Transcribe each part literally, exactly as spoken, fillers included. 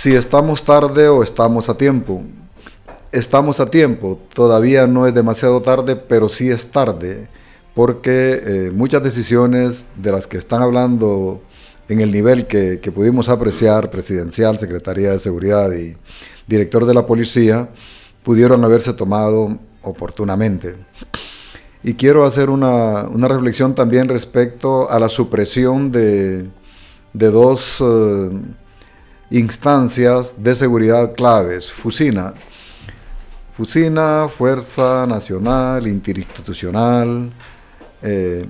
si estamos tarde o estamos a tiempo. Estamos a tiempo, todavía no es demasiado tarde, pero sí es tarde, porque eh, muchas decisiones de las que están hablando en el nivel que, que pudimos apreciar, presidencial, Secretaría de Seguridad y director de la Policía, pudieron haberse tomado oportunamente. Y quiero hacer una, una reflexión también respecto a la supresión de, de dos uh, instancias de seguridad claves, FUSINA. FUSINA, Fuerza Nacional Interinstitucional, eh,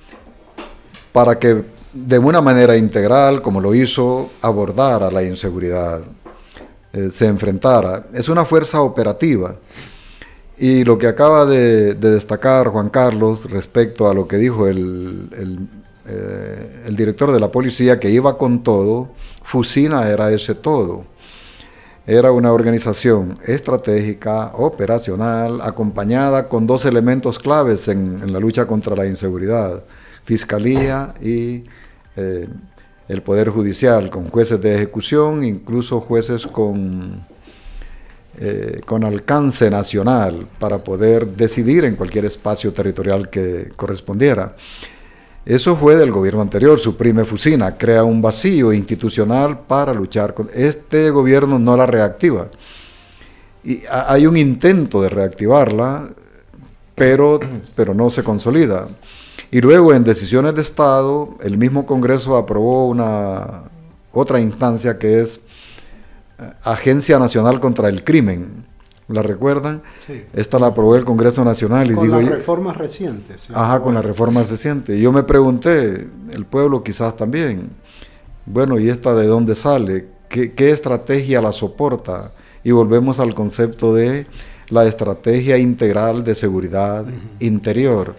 para que de una manera integral, como lo hizo, abordara la inseguridad, eh, se enfrentara. Es una fuerza operativa. Y lo que acaba de, de destacar Juan Carlos respecto a lo que dijo el, el, eh, el director de la policía, que iba con todo, FUSINA era ese todo. Era una organización estratégica, operacional, acompañada con dos elementos claves en, en la lucha contra la inseguridad: Fiscalía y eh, el Poder Judicial, con jueces de ejecución, incluso jueces con, eh, con alcance nacional para poder decidir en cualquier espacio territorial que correspondiera. Eso fue del gobierno anterior, suprime FUSINA, crea un vacío institucional para luchar con... Este gobierno no la reactiva. Y hay un intento de reactivarla, pero, pero no se consolida. Y luego, en decisiones de Estado, el mismo Congreso aprobó una otra instancia que es Agencia Nacional contra el Crimen. ¿La recuerdan? Sí. Esta la aprobó el Congreso Nacional. Y con digo, las reformas recientes. ¿Sí? Ajá, con las reformas recientes. Y yo me pregunté, el pueblo quizás también, bueno, ¿y esta de dónde sale? ¿Qué, qué estrategia la soporta? Y volvemos al concepto de la estrategia integral de seguridad uh-huh. interior.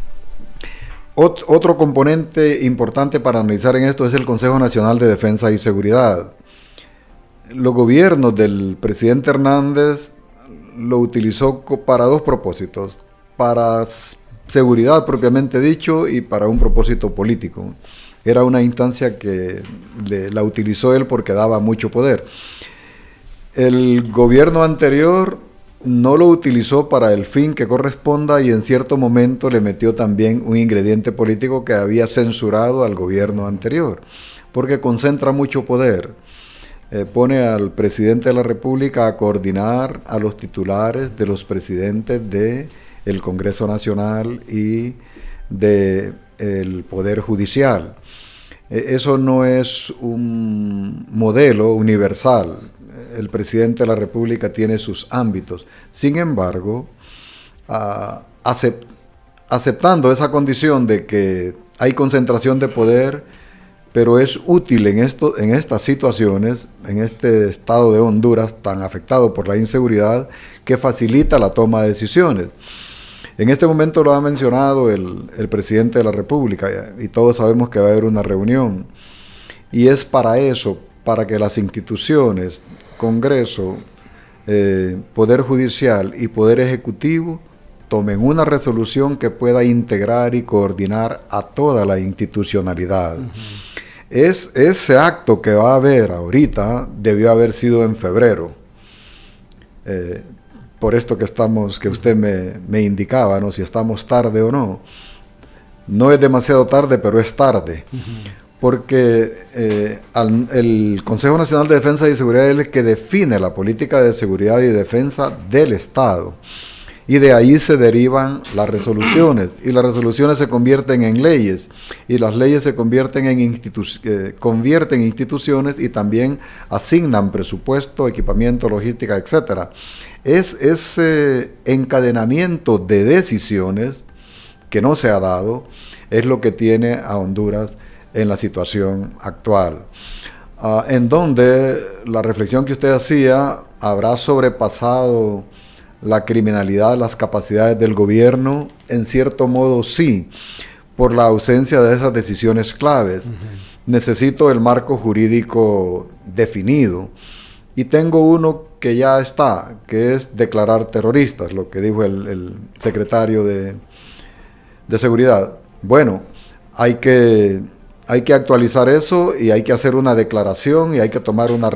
Ot- otro componente importante para analizar en esto es el Consejo Nacional de Defensa y Seguridad. Los gobiernos del presidente Hernández lo utilizó para dos propósitos: para seguridad propiamente dicho y para un propósito político. Era una instancia que le, la utilizó él porque daba mucho poder. El gobierno anterior no lo utilizó para el fin que corresponda y en cierto momento le metió también un ingrediente político que había censurado al gobierno anterior, porque concentra mucho poder. Eh, pone al presidente de la República a coordinar a los titulares de los presidentes del Congreso Nacional y del Poder Judicial. Eh, eso no es un modelo universal. El presidente de la República tiene sus ámbitos. Sin embargo, uh, acept, aceptando esa condición de que hay concentración de poder, pero es útil en, esto, en estas situaciones, en este estado de Honduras tan afectado por la inseguridad, que facilita la toma de decisiones. En este momento lo ha mencionado el, el presidente de la República, y todos sabemos que va a haber una reunión. Y es para eso, para que las instituciones, Congreso, eh, Poder Judicial y Poder Ejecutivo, tomen una resolución que pueda integrar y coordinar a toda la institucionalidad. Uh-huh. Es, ese acto que va a haber ahorita debió haber sido en febrero, eh, por esto que estamos, que usted me, me indicaba, ¿no? Si estamos tarde o no. No es demasiado tarde, pero es tarde, uh-huh. porque eh, al, el Consejo Nacional de Defensa y Seguridad es el que define la política de seguridad y defensa del Estado. Y de ahí se derivan las resoluciones, y las resoluciones se convierten en leyes, y las leyes se convierten en, institu- eh, convierten en instituciones y también asignan presupuesto, equipamiento, logística, etcétera. Es ese encadenamiento de decisiones que no se ha dado, es lo que tiene a Honduras en la situación actual, uh, en donde la reflexión que usted hacía habrá sobrepasado la criminalidad, las capacidades del gobierno. En cierto modo sí, por la ausencia de esas decisiones claves. Uh-huh. Necesito el marco jurídico definido, y tengo uno que ya está, que es declarar terroristas, lo que dijo el, el secretario de, de Seguridad. Bueno, hay que, hay que actualizar eso, y hay que hacer una declaración, y hay que tomar una